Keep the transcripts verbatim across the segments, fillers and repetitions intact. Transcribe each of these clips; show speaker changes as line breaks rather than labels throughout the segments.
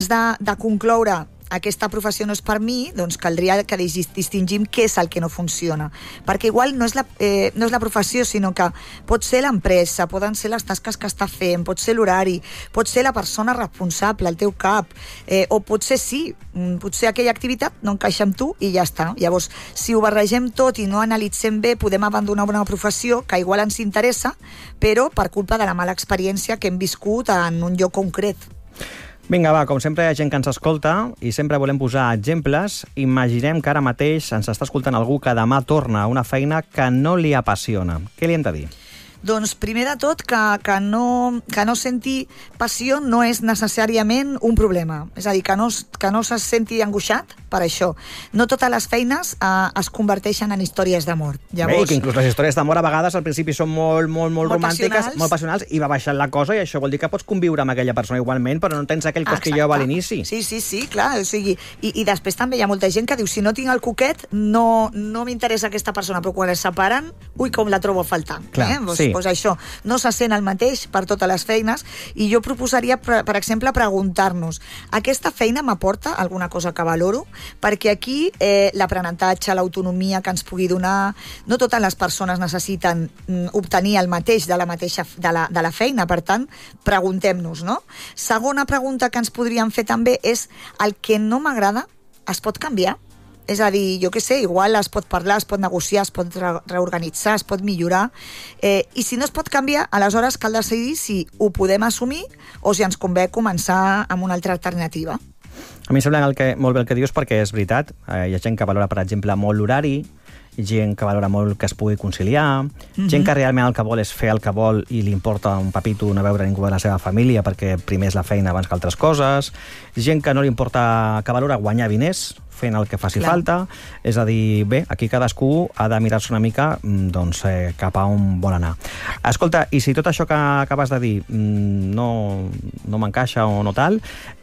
abans de, de concloure aquesta professió no és per mi, doncs caldria que distingim què és el que no funciona. Perquè igual no és la, eh, no és la professió, sinó que pot ser l'empresa, poden ser les tasques que està fent, pot ser l'horari, pot ser la persona responsable, el teu cap, eh, o potser sí, potser aquella activitat no encaixa amb tu i ja està. Llavors, si ho barregem tot i no analitzem bé, podem abandonar una professió que igual ens interessa, però per culpa de la mala experiència que hem viscut en un lloc concret.
Vinga, va, com sempre hi ha gent que ens escolta i sempre volem posar exemples. Imaginem que ara mateix ens està escoltant algú que demà torna a una feina que no li apassiona. Què li hem de dir?
Doncs primer de tot que, que, no, que no senti passió no és necessàriament un problema. És a dir, que no, que no se senti angoixat per això. No totes les feines eh, es converteixen en històries d'amor.
Llavors... Bé, que inclús les històries d'amor a vegades al principi són molt, molt, molt, molt romàntiques,
passionals.
molt passionals, i va baixant la cosa, i això vol dir que pots conviure amb aquella persona igualment, però no tens aquell cosquilleo a l'inici.
Sí, sí, sí, clar. O sigui, i, I després també hi ha molta gent que diu, si no tinc el coquet, no, no m'interessa aquesta persona, però quan es separen, ui, com la trobo a faltar.
Clar,
eh? Pues,
sí.
Pues això, no se sent el mateix per totes les feines, i jo proposaria, per, per exemple, preguntar-nos, aquesta feina m'aporta alguna cosa que valoro? Perquè aquí eh, l'aprenentatge, l'autonomia que ens pugui donar, no totes les persones necessiten mm, obtenir el mateix de la mateixa de la, de la feina, per tant, preguntem-nos, no? Segona pregunta que ens podríem fer també és, el que no m'agrada es pot canviar? És a dir, jo què sé, igual es pot parlar, es pot negociar, es pot re reorganitzar, es pot millorar. Eh, I si no es pot canviar, aleshores cal decidir si ho podem assumir o si ens convé començar amb una altra alternativa.
A mi em sembla el que, molt bé el que dius, perquè és veritat. Eh, hi ha gent que valora, per exemple, molt l'horari, gent que valora molt que es pugui conciliar, mm-hmm. gent que realment el que vol és fer el que vol i li importa un papito no veure ningú de la seva família perquè primer és la feina abans que altres coses, gent que no li importa, que valora guanyar diners fent el que faci Clar. falta, és a dir, bé, aquí cadascú ha de mirar-se una mica doncs, eh, cap a on vol anar. Escolta, i si tot això que acabes de dir no, no m'encaixa o no tal,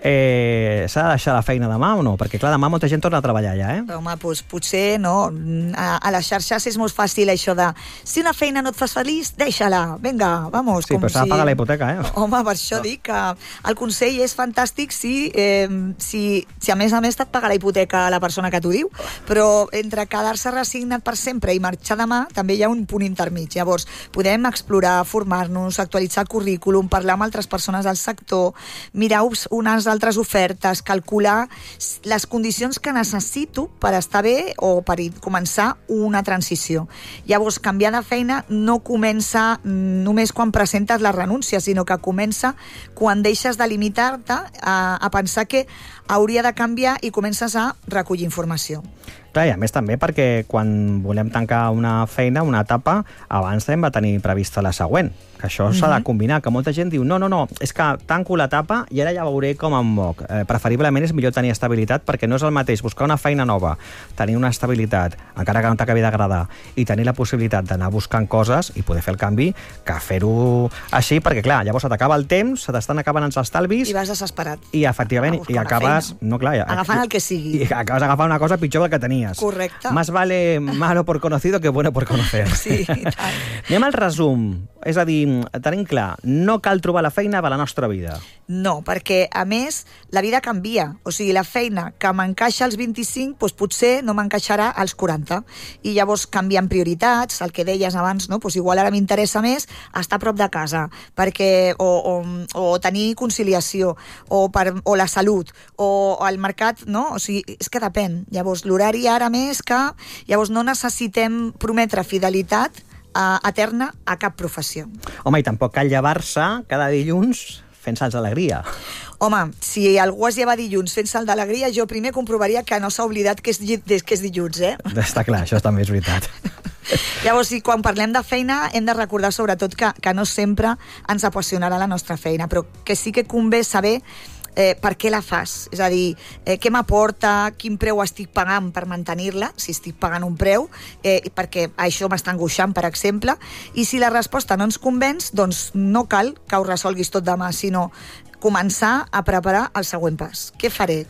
eh, s'ha de deixar la feina demà o no? Perquè, clar, demà molta gent torna a treballar ja, eh?
Home, doncs potser no. A, a les xarxes és molt fàcil això de si una feina no et fas feliç, deixa-la, vinga, vamos.
Sí, però s'ha de pagar la hipoteca, eh?
Home, per això no. dic que el consell és fantàstic si, eh, si, si a més a més t'et paga la hipoteca la persona que t'ho diu, però entre quedar-se resignat per sempre i marxar demà també hi ha un punt intermig. Llavors, podem explorar, formar-nos, actualitzar el currículum, parlar amb altres persones del sector, mirar unes altres ofertes, calcular les condicions que necessito per estar bé o per començar una transició. Llavors, canviar de feina no comença només quan presentes la renúncia, sinó que comença quan deixes de limitar-te a, a pensar que hauria de canviar i comences a recollir informació.
Clar, i a més també perquè quan volem tancar una feina, una etapa, abans hem de tenir prevista la següent, que això mm-hmm. s'ha de combinar, que molta gent diu no, no, no, és que tanco l'etapa i ara ja veuré com em moc. Eh, preferiblement és millor tenir estabilitat perquè no és el mateix buscar una feina nova, tenir una estabilitat, encara que no t'acabi d'agradar, i tenir la possibilitat d'anar buscant coses i poder fer el canvi, que fer-ho així, perquè clar, llavors se t'acaba el temps, se t'estan acabant els estalvis...
I vas desesperat.
I efectivament, i acabes... No, clar, ja,
agafant el que sigui.
I acabes agafant una cosa pitjor que el que tenies.
Correcte.
Más vale malo por conocido que bueno por conocer.
Sí, i tant.
Anem al resum. És a dir, tenim clar, no cal trobar la feina de la nostra vida.
No, perquè, a més, la vida canvia. O sigui, la feina que m'encaixa als vint-i-cinc, doncs potser no m'encaixarà als quaranta. I llavors canvien prioritats, el que deies abans, no? Doncs igual ara m'interessa més estar a prop de casa, perquè, o, o, o tenir conciliació, o, per, o la salut, o el mercat, no? O sigui, és que depèn. Llavors, l'horari ara més que... Llavors, no necessitem prometre fidelitat uh, eterna a cap professió.
Home, i tampoc cal llevar-se cada dilluns fent salts d'alegria.
Home, si algú es lleva dilluns fent salt d'alegria, jo primer comprovaria que no s'ha oblidat que és, que és dilluns, eh?
Està clar, això també és veritat.
Llavors, si quan parlem de feina hem de recordar sobretot que, que no sempre ens apassionarà la nostra feina, però que sí que convé saber eh, per què la fas, és a dir, eh, què m'aporta, quin preu estic pagant per mantenir-la, si estic pagant un preu, eh, perquè això m'està angoixant, per exemple, i si la resposta no ens convenç, doncs no cal que ho resolguis tot demà, sinó començar a preparar el següent pas. Què faré?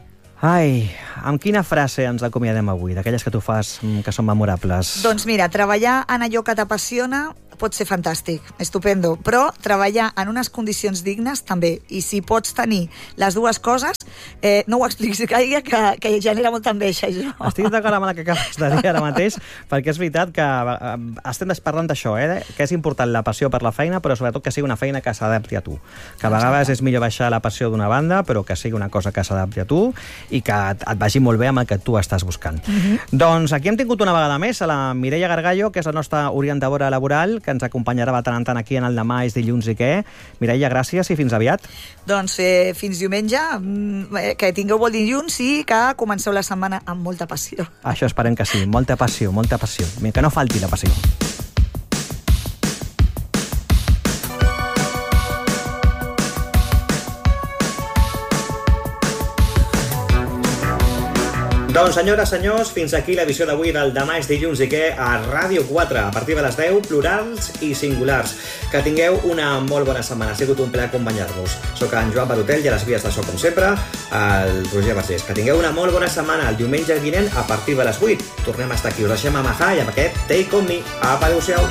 Ai, amb quina frase ens acomiadem avui, d'aquelles que tu fas que són memorables?
Doncs mira, treballar en allò que t'apassiona pot ser fantàstic, estupendo, però treballar en unes condicions dignes també, i si pots tenir les dues coses, Eh, no ho expliquis gaire, que, que genera molta enveja, això.
Estic d'acord amb el que acabes de dir ara mateix, perquè és veritat que eh, estem parlant d'això, eh? Que és important la passió per la feina, però sobretot que sigui una feina que s'adapti a tu. Que a vegades és millor baixar la passió d'una banda, però que sigui una cosa que s'adapti a tu i que et, et vagi molt bé amb el que tu estàs buscant. Uh-huh. Doncs aquí hem tingut una vegada més a la Mireia Gargallo, que és la nostra orientadora laboral, que ens acompanyarà de tant en tant aquí en el Demà és dilluns i què. Mireia, gràcies i fins aviat.
Doncs eh, fins diumenge, que tingueu bon dilluns i que comenceu la setmana amb molta passió.
Això esperem que sí, molta passió, molta passió. Que no falti la passió. Doncs, senyores, senyors, fins aquí l'edició d'avui del Demà és dilluns i què a Ràdio quatre, a partir de les deu, plurals i singulars. Que tingueu una molt bona setmana. Ha sigut un plaer acompanyar-vos. Soc en Joan Barutel i a les vies de so, com sempre, el Roger Vergés. Que tingueu una molt bona setmana. El diumenge vinent, a partir de les vuit, tornem a estar aquí. Us deixem amb Ahà i amb aquest Take On Me. Apa, adéu-siau.